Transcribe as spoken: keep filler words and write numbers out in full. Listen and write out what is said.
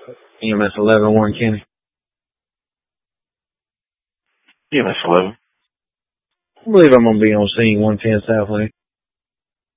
E M S eleven, Warren County. E M S eleven. I believe I'm going to be on scene one ten South Lane.